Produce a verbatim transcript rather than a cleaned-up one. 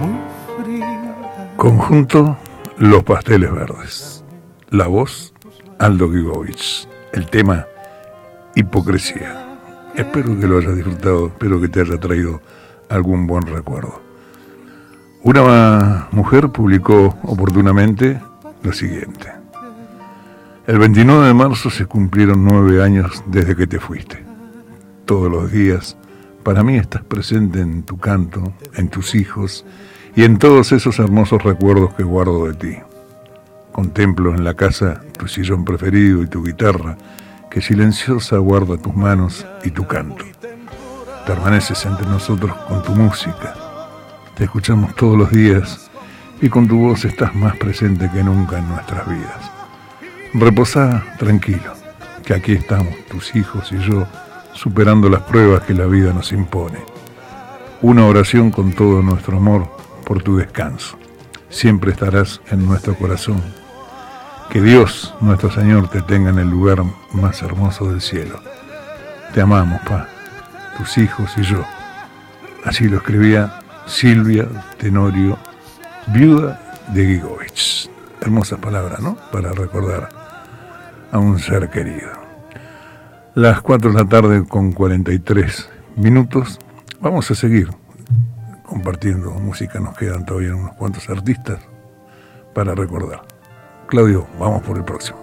Conjunto Los Pasteles Verdes. La voz, Aldo Gigovich. El tema, Hipocresía. Espero que lo hayas disfrutado, espero que te haya traído algún buen recuerdo. Una mujer publicó oportunamente lo siguiente: el veintinueve de marzo se cumplieron nueve años desde que te fuiste. Todos los días, para mí estás presente en tu canto, en tus hijos y en todos esos hermosos recuerdos que guardo de ti. Contemplo en la casa tu sillón preferido y tu guitarra, que silenciosa guarda tus manos y tu canto. Permaneces entre nosotros con tu música. Te escuchamos todos los días y con tu voz estás más presente que nunca en nuestras vidas. Reposá tranquilo, que aquí estamos, tus hijos y yo, superando las pruebas que la vida nos impone. Una oración con todo nuestro amor por tu descanso. Siempre estarás en nuestro corazón. Que Dios, nuestro Señor, te tenga en el lugar más hermoso del cielo. Te amamos, pa, tus hijos y yo. Así lo escribía Silvia Tenorio, viuda de Gigovich. Hermosas palabras, ¿no? Para recordar a un ser querido. Las cuatro de la tarde con cuarenta y tres minutos. Vamos a seguir compartiendo música. Nos quedan todavía unos cuantos artistas para recordar. Claudio, vamos por el próximo.